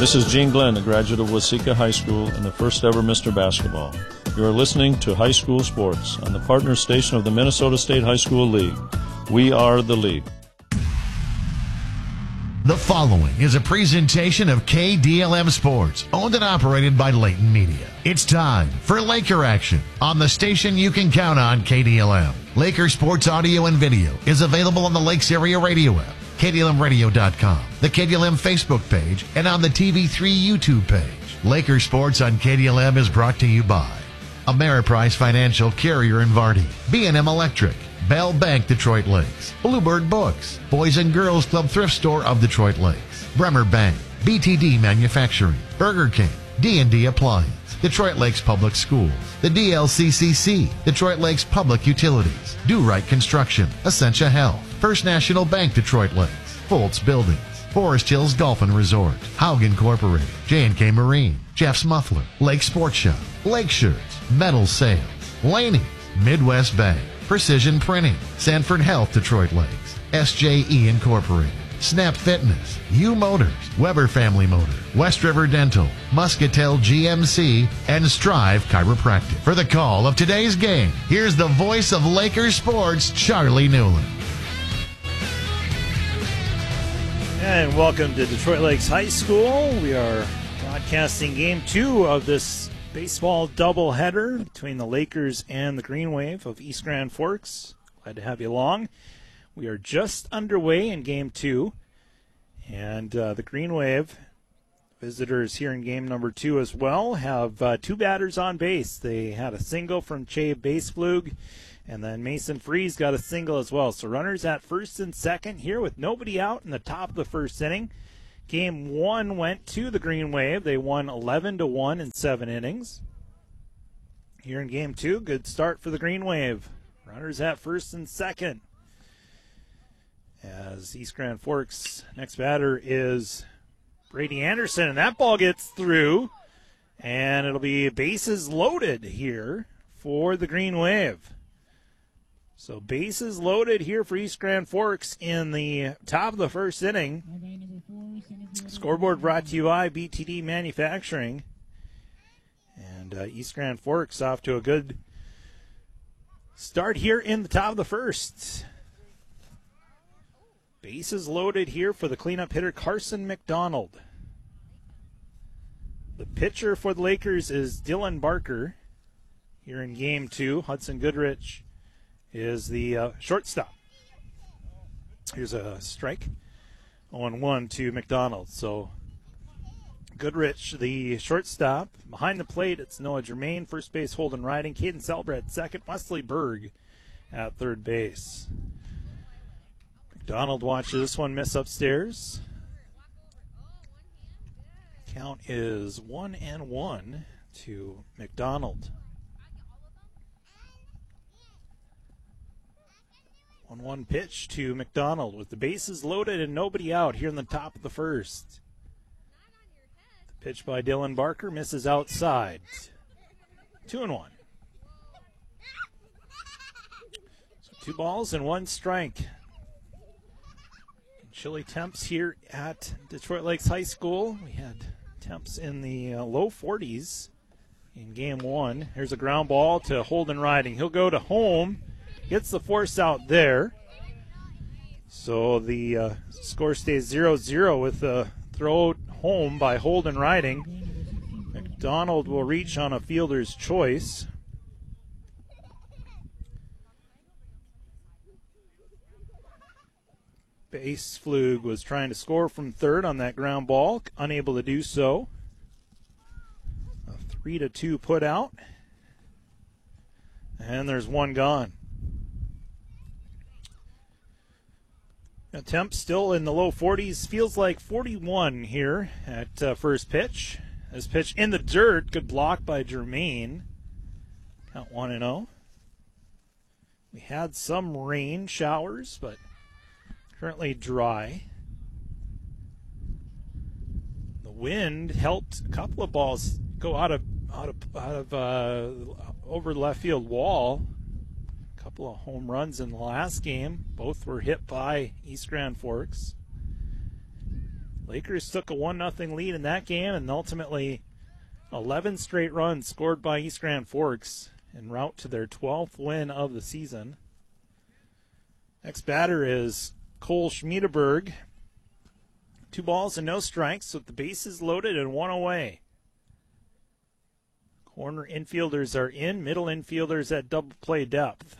This is Gene Glenn, a graduate of Waseca High School and the first ever Mr. Basketball. You are listening to High School Sports on the partner station of the Minnesota State High School League. We are the league. The following is a presentation of KDLM Sports, owned and operated by Layton Media. It's time for Laker action on the station you can count on, KDLM. Laker sports audio and video is available on the Lakes Area Radio app, KDLMradio.com, the KDLM Facebook page, and on the TV3 YouTube page. Laker Sports on KDLM is brought to you by Ameriprise Financial, Carrier and Vardy, B&M Electric, Bell Bank Detroit Lakes, Bluebird Books, Boys and Girls Club Thrift Store of Detroit Lakes, Bremer Bank, BTD Manufacturing, Burger King, D&D Appliance, Detroit Lakes Public Schools, the DLCCC, Detroit Lakes Public Utilities, Do Right Construction, Essentia Health, First National Bank Detroit Lakes, Foltz Buildings, Forest Hills Golf and Resort, Haug Incorporated, J&K Marine, Jeff's Muffler, Lake Sports Shop, Lake Shirts, Metal Sales, Laney, Midwest Bank, Precision Printing, Sanford Health Detroit Lakes, SJE Incorporated, Snap Fitness, U Motors, Weber Family Motor, West River Dental, Muscatel GMC, and Strive Chiropractic. For the call of today's game, here's the voice of Lakers sports, Charlie Newland. And welcome to Detroit Lakes High School. We are broadcasting game 2 of this baseball doubleheader between the Lakers and the Green Wave of East Grand Forks. Glad to have you along. We are just underway in game 2, and the Green Wave, visitors here in game number 2 as well, have 2 batters on base. They had a single from Che Baseflug, and then Mason Freeze got a single as well. So runners at first and second here with nobody out in the top of the first inning. Game 1 went to the Green Wave. They won 11-1 in 7 innings. Here in game 2, good start for the Green Wave. Runners at first and second. As East Grand Forks' next batter is Brady Anderson, and that ball gets through, and it'll be bases loaded here for the Green Wave. So bases loaded here for East Grand Forks in the top of the first inning. Scoreboard brought to you by BTD Manufacturing. And East Grand Forks off to a good start here in the top of the first. Bases loaded here for the cleanup hitter, Carson McDonald. The pitcher for the Lakers is Dylan Barker. Here in game 2, Hudson Goodrich is the shortstop. Here's a strike. 0-1 to McDonald. So Goodrich, the shortstop. Behind the plate, it's Noah Germain. First base, Holden Riding. Caden Selbrecht, second. Wesley Berg at third base. McDonald watches this one miss upstairs. Count is 1-1 to McDonald. 1-1 pitch to McDonald with the bases loaded and nobody out here in the top of the first. The pitch by Dylan Barker misses outside. 2-1. So 2 balls and 1 strike. Chilly temps here at Detroit Lakes High School. We had temps in the low 40s in game 1. Here's a ground ball to Holden Riding. He'll go to home. Gets the force out there. So the score stays 0-0 with the throw home by Holden Riding. McDonald will reach on a fielder's choice. Baseflug was trying to score from third on that ground ball, unable to do so. A 3-2 put out. And there's 1 gone. Attempt still in the low 40s. Feels like 41 here at first pitch. This pitch in the dirt. Good block by Germain. Count 1-0. We had some rain showers, but currently dry. The wind helped a couple of balls go out of over the left field wall. A couple of home runs in the last game. Both were hit by East Grand Forks. Lakers took a 1-0 lead in that game, and ultimately 11 straight runs scored by East Grand Forks en route to their 12th win of the season. Next batter is Cole Schmiedeberg. 2 balls and no strikes with the bases loaded and 1 away. Corner infielders are in, middle infielders at double play depth.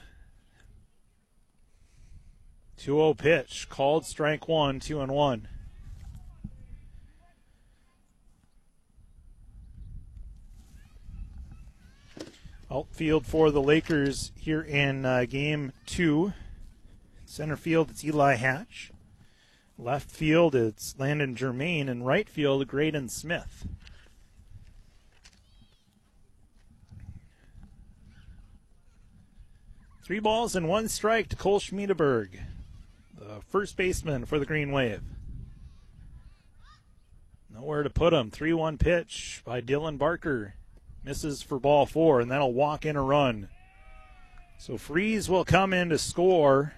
2-0 pitch, called strike 1, 2-1. Outfield for the Lakers here in Game 2. Center field, it's Eli Hatch. Left field, it's Landon Germain. And right field, Graydon Smith. Three balls and 1 strike to Cole Schmiedeberg, the first baseman for the Green Wave. Nowhere to put him. 3-1 pitch by Dylan Barker. Misses for ball 4, and that'll walk in a run. So Freeze will come in to score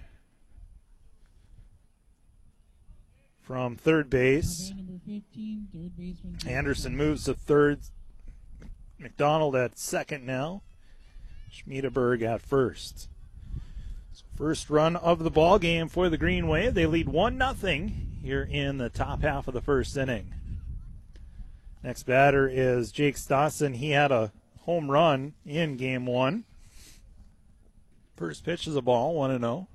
from third base. Number 15, third baseman. Anderson moves to third. McDonald at second now. Schmiedeberg at first. So first run of the ball game for the Green Wave. They lead 1-0 here in the top half of the first inning. Next batter is Jake Stosson. He had a home run in Game 1. First pitch is a ball, 1-0.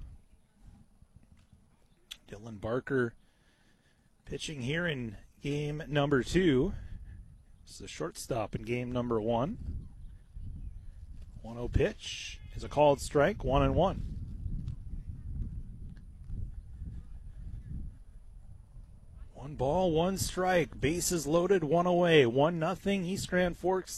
Dylan Barker pitching here in Game number 2. This is the shortstop in Game number 1. 1-0 pitch is a called strike, 1-1. One ball, 1 strike. Bases loaded, 1 away. 1-0 East Grand Forks